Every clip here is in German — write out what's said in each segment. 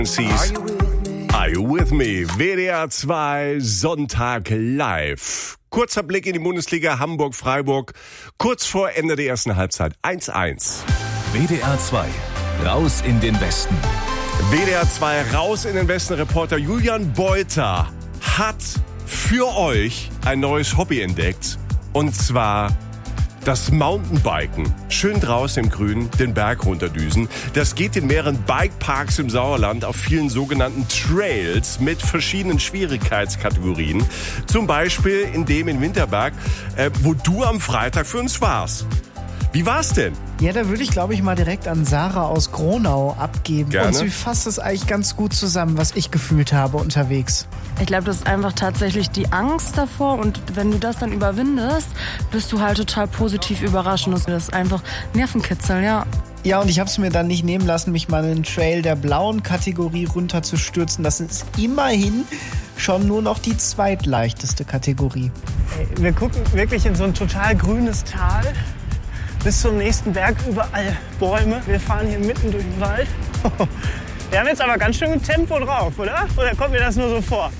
Are you with me? WDR 2 Sonntag live. Kurzer Blick in die Bundesliga Hamburg-Freiburg. Kurz vor Ende der ersten Halbzeit. 1-1. WDR 2 raus in den Westen. WDR 2 raus in den Westen. Reporter Julian Beuter hat für euch ein neues Hobby entdeckt. Und zwar das Mountainbiken. Schön draußen im Grün den Berg runterdüsen. Das geht in mehreren Bikeparks im Sauerland auf vielen sogenannten Trails mit verschiedenen Schwierigkeitskategorien. Zum Beispiel in dem in Winterberg, wo du am Freitag für uns warst. Wie war's denn? Ja, da würde ich, glaube ich, mal direkt an Sarah aus Gronau abgeben. Gerne. Und sie fasst es eigentlich ganz gut zusammen, was ich gefühlt habe unterwegs. Ich glaube, das ist einfach tatsächlich die Angst davor. Und wenn du das dann überwindest, bist du halt total positiv überrascht. Und das ist einfach Nervenkitzel, ja. Ja, und ich habe es mir dann nicht nehmen lassen, mich mal in den Trail der blauen Kategorie runterzustürzen. Das ist immerhin schon nur noch die zweitleichteste Kategorie. Wir gucken wirklich in so ein total grünes Tal. Bis zum nächsten Berg überall Bäume. Wir fahren hier mitten durch den Wald. Wir haben jetzt aber ganz schön Tempo drauf, oder? Oder kommt mir das nur so vor?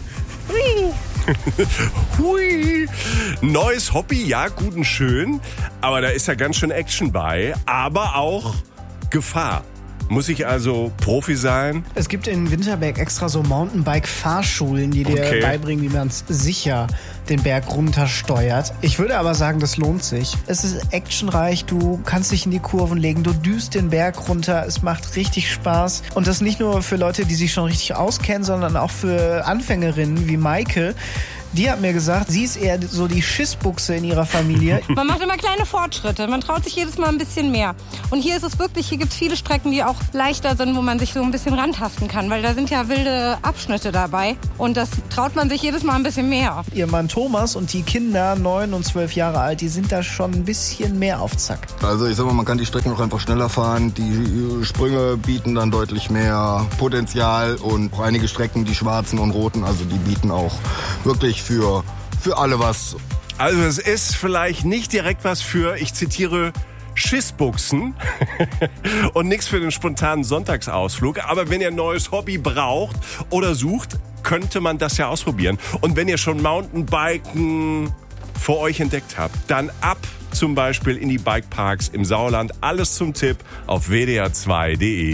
Hui! Hui! Neues Hobby, ja, gut und schön. Aber da ist ja ganz schön Action bei. Aber auch Gefahr. Muss ich also Profi sein? Es gibt in Winterberg extra so Mountainbike-Fahrschulen, die dir beibringen, wie man sicher den Berg runtersteuert. Ich würde aber sagen, das lohnt sich. Es ist actionreich, du kannst dich in die Kurven legen, du düst den Berg runter, es macht richtig Spaß. Und das nicht nur für Leute, die sich schon richtig auskennen, sondern auch für Anfängerinnen wie Maike. Die hat mir gesagt, sie ist eher so die Schissbuchse in ihrer Familie. Man macht immer kleine Fortschritte, man traut sich jedes Mal ein bisschen mehr. Und hier ist es wirklich, hier gibt es viele Strecken, die auch leichter sind, wo man sich so ein bisschen rantasten kann, weil da sind ja wilde Abschnitte dabei und das traut man sich jedes Mal ein bisschen mehr. Ihr Mann Thomas und die Kinder, 9 und 12 Jahre alt, die sind da schon ein bisschen mehr auf Zack. Also ich sag mal, man kann die Strecken auch einfach schneller fahren, die Sprünge bieten dann deutlich mehr Potenzial und auch einige Strecken, die schwarzen und roten, also die bieten auch wirklich für alle was. Also es ist vielleicht nicht direkt was für, ich zitiere, Schissbuchsen und nichts für den spontanen Sonntagsausflug. Aber wenn ihr ein neues Hobby braucht oder sucht, könnte man das ja ausprobieren. Und wenn ihr schon Mountainbiken für euch entdeckt habt, dann ab zum Beispiel in die Bikeparks im Sauerland. Alles zum Tipp auf wdr2.de.